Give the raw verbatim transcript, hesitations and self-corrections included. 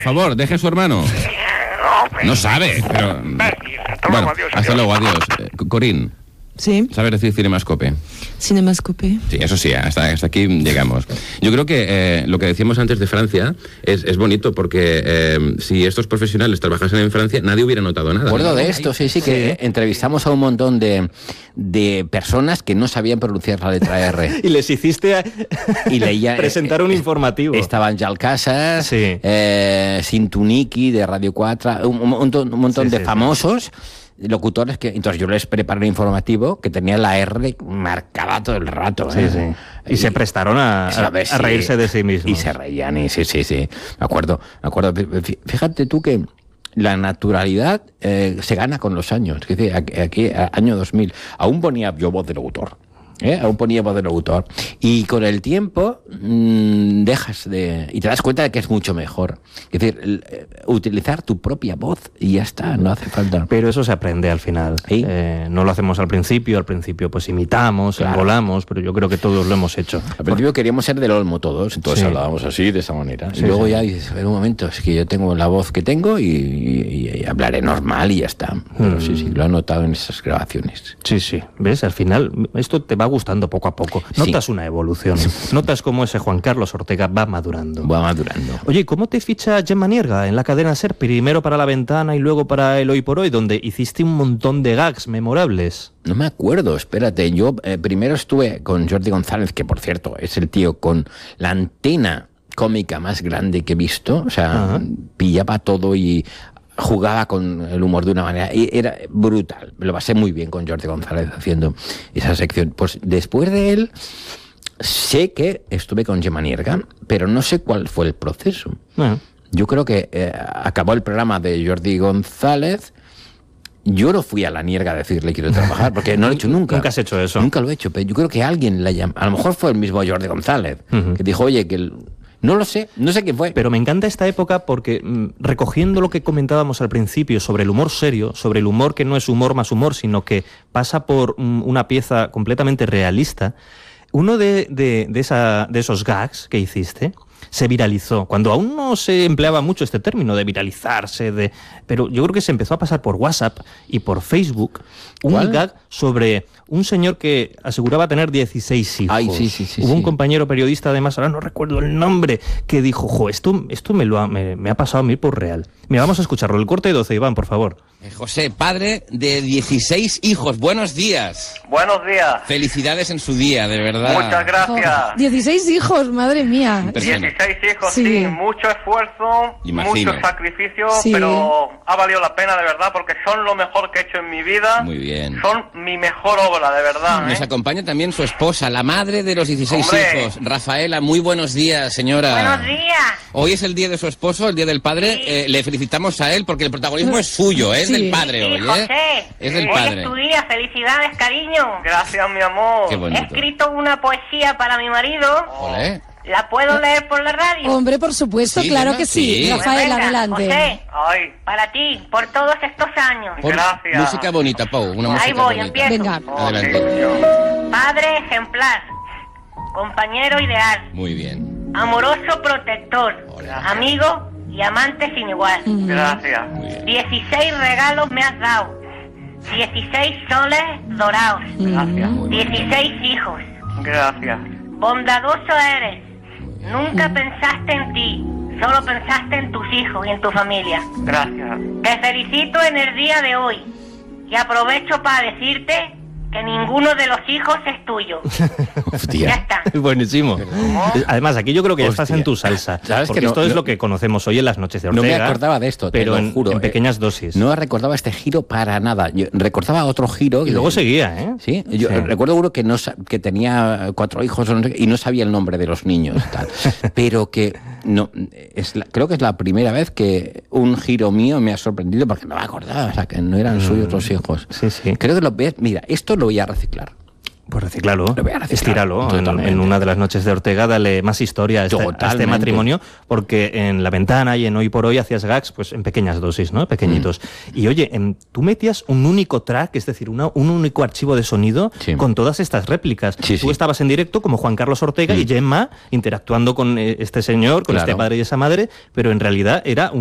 Por favor, deje a su hermano. No sabe, pero... Bueno, hasta luego, adiós. Corín. Sí. ¿Sabes decir cinemascope? Cinemascope. Sí, eso sí, hasta, hasta aquí llegamos. Yo creo que eh, lo que decíamos antes de Francia es, es bonito porque eh, si estos profesionales trabajasen en Francia, nadie hubiera notado nada. Me acuerdo de esto, sí, sí, que sí. entrevistamos a un montón de, de personas que no sabían pronunciar la letra R. Y les hiciste a... y leía, presentar un informativo. Estaban Jal Casas, sí. eh, Sintuniki de Radio cuatro, un, un montón, un montón sí, de sí, famosos... Sí. locutores que entonces yo les preparé un informativo que tenía la R marcada todo el rato, ¿eh? Sí, sí. Y, y se prestaron a, a, a reírse de sí mismos. Y se reían, y sí, sí, sí. Me acuerdo, me acuerdo. Fíjate tú que la naturalidad eh, se gana con los años. Es decir, aquí, aquí año dos mil, aún ponía yo voz de locutor. ¿Eh? Aún ponía voz de locutor. Y con el tiempo mmm, dejas de... y te das cuenta de que es mucho mejor. Es decir, eh, utilizar tu propia voz y ya está, no hace falta. Pero eso se aprende al final. ¿Sí? Eh, no lo hacemos al principio, al principio pues imitamos, claro. engolamos, pero yo creo que todos lo hemos hecho. Al principio Por... queríamos ser del Olmo todos, entonces sí. hablábamos así, de esa manera. Sí, y luego sí. ya dices, en un momento, es que yo tengo la voz que tengo y, y, y hablaré normal y ya está. Pero mm. sí, sí, lo he notado en esas grabaciones. Sí, sí. ¿Ves? Al final esto te va gustando poco a poco. Notas sí. una evolución. Notas cómo ese Juan Carlos Ortega va madurando. Va madurando. Oye, ¿cómo te ficha Gemma Nierga en la cadena SER? Primero para La Ventana y luego para El Hoy por Hoy, donde hiciste un montón de gags memorables. No me acuerdo, espérate. Yo eh, primero estuve con Jordi González, que por cierto es el tío con la antena cómica más grande que he visto. O sea, uh-huh. pillaba todo y... jugaba con el humor de una manera y era brutal. Me lo pasé muy bien con Jordi González haciendo esa sección. Pues después de él sé que estuve con Gemma Nierga, pero no sé cuál fue el proceso. Uh-huh. Yo creo que eh, acabó el programa de Jordi González. Yo no fui a la Nierga a decirle quiero trabajar, porque no lo he hecho nunca. Nunca has hecho eso. Nunca lo he hecho, pero yo creo que alguien la llamó. A lo mejor fue el mismo Jordi González, uh-huh. que dijo, oye, que... El... No lo sé, no sé qué fue. Pero me encanta esta época porque mmm, recogiendo lo que comentábamos al principio sobre el humor serio, sobre el humor que no es humor más humor, sino que pasa por mmm, una pieza completamente realista, uno de, de, de, esa, de esos gags que hiciste se viralizó, cuando aún no se empleaba mucho este término de viralizarse, de, pero yo creo que se empezó a pasar por WhatsApp y por Facebook un ¿Cuál? gag sobre un señor que aseguraba tener dieciséis hijos. Ay, sí, sí, sí, Hubo sí. un compañero periodista, además, ahora no recuerdo el nombre, que dijo, jo, esto, esto me, lo ha, me, me ha pasado a mí por real. Mira, vamos a escucharlo. El corte doce, Iván, por favor. José, padre de dieciséis hijos. Buenos días. Buenos días. Felicidades en su día, de verdad. Muchas gracias. Oh, dieciséis hijos, madre mía. dieciséis hijos, sí. sí. Mucho esfuerzo, Imagino. mucho sacrificio, sí. pero ha valido la pena, de verdad, porque son lo mejor que he hecho en mi vida. Muy bien. Son mi mejor obra, de verdad. Nos ¿eh? acompaña también su esposa, la madre de los dieciséis Hombre. hijos. Rafaela, muy buenos días, señora. Buenos días. Hoy es el día de su esposo, el día del padre. Sí. Eh, le felicitamos a él porque el protagonismo es suyo, ¿eh? es sí. del padre hoy, sí, José. ¿eh? Es del hoy padre. es tu día, felicidades, cariño. Gracias, mi amor. Qué bonito. He escrito una poesía para mi marido. Olé. ¿La puedo leer por la radio? Hombre, por supuesto, sí, claro ¿no? que sí. sí. Rafael, Venga, adelante. José, Ay. para ti, por todos estos años. Por Gracias. Música bonita, Pau. Una Ahí música voy, bonita. empiezo. Venga. Adelante. Padre ejemplar, compañero ideal, Muy bien. amoroso protector, Hola. amigo y amante sin igual. Gracias. Muy bien. dieciséis regalos me has dado, dieciséis soles dorados, Gracias. dieciséis hijos. Gracias. Bondadoso eres, nunca pensaste en ti, solo pensaste en tus hijos y en tu familia. Gracias. Te felicito en el día de hoy y aprovecho para decirte que ninguno de los hijos es tuyo. Hostia. Ya está. Es buenísimo. Además, aquí yo creo que ya estás en tu salsa. ¿Sabes porque que no, esto es no, lo que conocemos hoy en las noches de No Ortega. me acordaba de esto, te pero lo en, juro. en pequeñas eh, dosis. No recordaba este giro para nada. Yo recordaba otro giro. Y luego de, seguía, ¿eh? Sí, yo sí. recuerdo uno que, no, que tenía cuatro hijos y no sabía el nombre de los niños. Tal. Pero que no es la, creo que es la primera vez que un giro mío me ha sorprendido porque no me acordaba, o sea, que no eran mm. suyos los hijos. Sí, sí. Creo que lo ves. Mira, esto lo voy a reciclar. Pues reciclalo, Lo voy a reciclar, estíralo. En, totalmente. en una de las noches de Ortega, dale más historia a este, a este Totalmente. matrimonio, porque en La Ventana y en Hoy por Hoy hacías gags pues en pequeñas dosis, ¿no? Pequeñitos. Mm. Y oye, en, tú metías un único track, es decir, una, un único archivo de sonido sí. con todas estas réplicas. Sí, tú sí. estabas en directo como Juan Carlos Ortega mm. y Gemma interactuando con este señor, con claro. este padre y esa madre, pero en realidad era un